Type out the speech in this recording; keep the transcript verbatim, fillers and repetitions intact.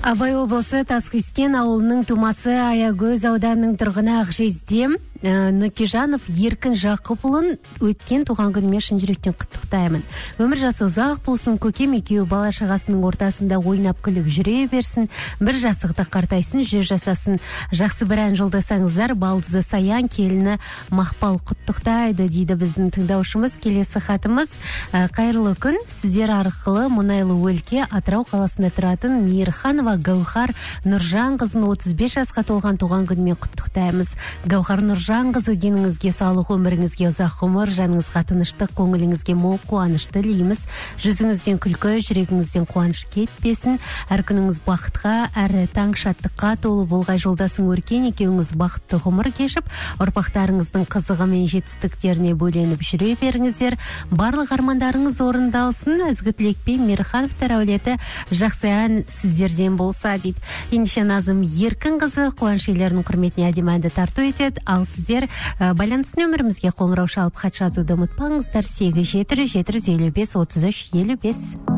Абай облысы Тасқискен ауылының тумасы Аягөз ауданының тұрғыны Ақжезде Нүкежанов Еркін Жақыпұлын өткен туған күніме шын жүректен құттықтаймын. Өмір жасы ұзақ болсын, көкем екеуі бала шағасының ортасында ойнап күліп жүре берсін, бір жасықты қартайсын, жүз жасасын. Жақсы бір ән жолдасаңыздар, балдызы Саян келіні Мақпал құттықтайды дейді біздің тыңдаушымыз. Келесі хатымыз: қайырлы күн, сіздер арқылы мұнайлы өлке Атырау қаласында тұратын Мейірханова Гаухар Нұржан қызын отыз бес жасқа толған туған күнімен құттықтаймыз. Гаухар Нұржан қызы, деніңізге саулық, өміріңізге ұзақ ғұмыр, жаныңызға тыныштық, көңіліңізге мол қуаныш тілейміз. Жүзіңізден күлкі, жүрегіңізден қуаныш кетпесін. Әр күніңіз бақытқа, әр таң шаттыққа толы болғай. Жолдасың өркен, екеуіңіз бақытты ғұмыр кешіп, ұрпақтарыңыздың қызығы мен жетістіктеріне бөленіп жүре беріңіздер. Барлық армандарыңыз орындалсын. Ізгі тілекпен Мейірхановтар әулеті жақсы ән сіздерден болса дейді. Ендеше Назым Еркін қызы қуаныш иелерінің құрметіне әдемі әнді тарту етеді. Ал сіздер байланыс нөмірімізге қоңырау шалып хат жазуды ұмытпаңыздар. сегіз жеті жүз жеті жүз елу бес отыз үш елу бес.